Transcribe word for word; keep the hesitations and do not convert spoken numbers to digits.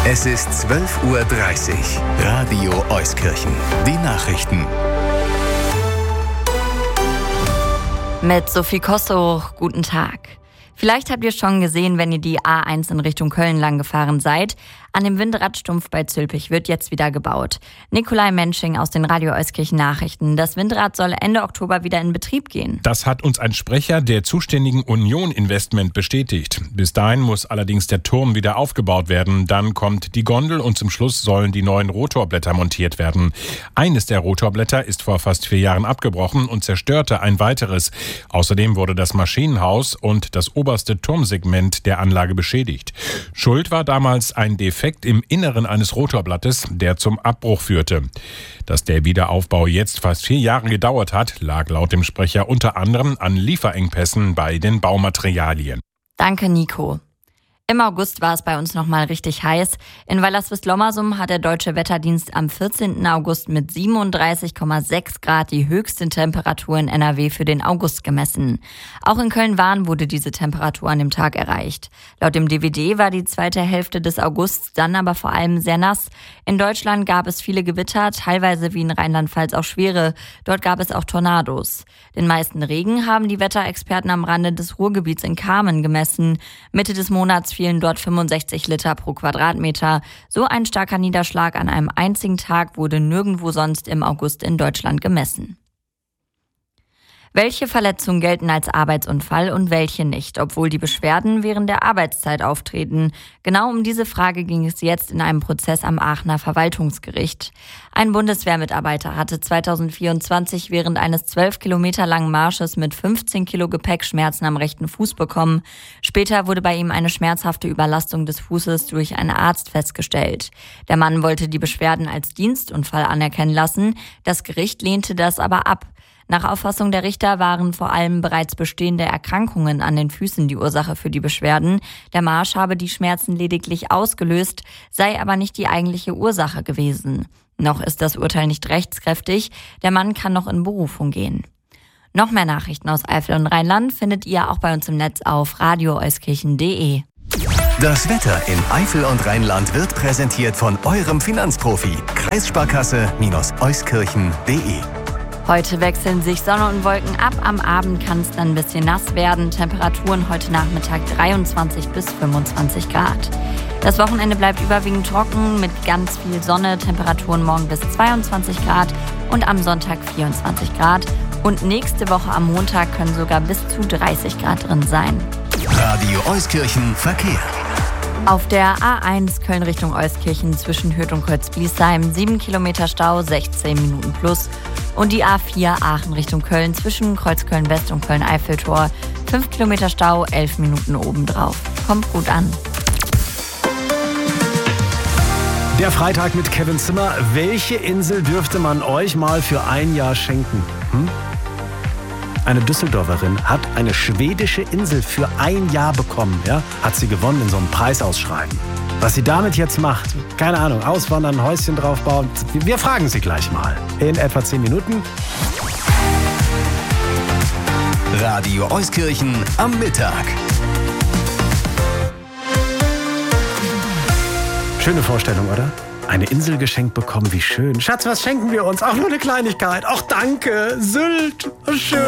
Es ist zwölf Uhr dreißig. Radio Euskirchen. Die Nachrichten. Mit Sophie Kosso, guten Tag. Vielleicht habt ihr schon gesehen, wenn ihr die A eins in Richtung Köln lang gefahren seid. An dem Windradstumpf bei Zülpich wird jetzt wieder gebaut. Nikolai Mensching aus den Radio Euskirchen Nachrichten. Das Windrad soll Ende Oktober wieder in Betrieb gehen. Das hat uns ein Sprecher der zuständigen Union Investment bestätigt. Bis dahin muss allerdings der Turm wieder aufgebaut werden. Dann kommt die Gondel und zum Schluss sollen die neuen Rotorblätter montiert werden. Eines der Rotorblätter ist vor fast vier Jahren abgebrochen und zerstörte ein weiteres. Außerdem wurde das Maschinenhaus und das oberste Turmsegment der Anlage beschädigt. Schuld war damals ein Defekt im Inneren eines Rotorblattes, der zum Abbruch führte. Dass der Wiederaufbau jetzt fast vier Jahre gedauert hat, lag laut dem Sprecher unter anderem an Lieferengpässen bei den Baumaterialien. Danke, Nico. Im August war es bei uns nochmal richtig heiß. In Weilerswist-Lommersum hat der Deutsche Wetterdienst am vierzehnten August mit siebenunddreißig Komma sechs Grad die höchste Temperatur in N R W für den August gemessen. Auch in Köln-Wahn wurde diese Temperatur an dem Tag erreicht. Laut dem D W D war die zweite Hälfte des Augusts dann aber vor allem sehr nass. In Deutschland gab es viele Gewitter, teilweise wie in Rheinland-Pfalz auch schwere. Dort gab es auch Tornados. Den meisten Regen haben die Wetterexperten am Rande des Ruhrgebiets in Kamen gemessen. Mitte des Monats fielen dort fünfundsechzig Liter pro Quadratmeter. So ein starker Niederschlag an einem einzigen Tag wurde nirgendwo sonst im August in Deutschland gemessen. Welche Verletzungen gelten als Arbeitsunfall und welche nicht, obwohl die Beschwerden während der Arbeitszeit auftreten? Genau um diese Frage ging es jetzt in einem Prozess am Aachener Verwaltungsgericht. Ein Bundeswehrmitarbeiter hatte zweitausendvierundzwanzig während eines zwölf Kilometer langen Marsches mit fünfzehn Kilo Gepäck Schmerzen am rechten Fuß bekommen. Später wurde bei ihm eine schmerzhafte Überlastung des Fußes durch einen Arzt festgestellt. Der Mann wollte die Beschwerden als Dienstunfall anerkennen lassen. Das Gericht lehnte das aber ab. Nach Auffassung der Richter waren vor allem bereits bestehende Erkrankungen an den Füßen die Ursache für die Beschwerden. Der Marsch habe die Schmerzen lediglich ausgelöst, sei aber nicht die eigentliche Ursache gewesen. Noch ist das Urteil nicht rechtskräftig. Der Mann kann noch in Berufung gehen. Noch mehr Nachrichten aus Eifel und Rheinland findet ihr auch bei uns im Netz auf radio euskirchen punkt de. Das Wetter in Eifel und Rheinland wird präsentiert von eurem Finanzprofi. Kreissparkasse-euskirchen punkt de. Heute wechseln sich Sonne und Wolken ab. Am Abend kann es dann ein bisschen nass werden. Temperaturen heute Nachmittag dreiundzwanzig bis fünfundzwanzig Grad. Das Wochenende bleibt überwiegend trocken mit ganz viel Sonne. Temperaturen morgen bis zweiundzwanzig Grad und am Sonntag vierundzwanzig Grad. Und nächste Woche am Montag können sogar bis zu dreißig Grad drin sein. Radio Euskirchen Verkehr. Auf der A eins Köln Richtung Euskirchen zwischen Hürth und Kreuzbliesheim sieben Kilometer Stau, sechzehn Minuten plus. Und die A vier Aachen Richtung Köln zwischen Kreuzköln West und Köln-Eiffeltor fünf Kilometer Stau, elf Minuten obendrauf. Kommt gut an. Der Freitag mit Kevin Zimmer. Welche Insel dürfte man euch mal für ein Jahr schenken? Hm? Eine Düsseldorferin hat eine schwedische Insel für ein Jahr bekommen. Ja? Hat sie gewonnen in so einem Preisausschreiben. Was sie damit jetzt macht, keine Ahnung, auswandern, ein Häuschen draufbauen. Wir fragen sie gleich mal. In etwa zehn Minuten. Radio Euskirchen am Mittag. Schöne Vorstellung, oder? Eine Insel geschenkt bekommen, wie schön. Schatz, was schenken wir uns? Auch nur eine Kleinigkeit. Ach, danke. Sylt. Schön.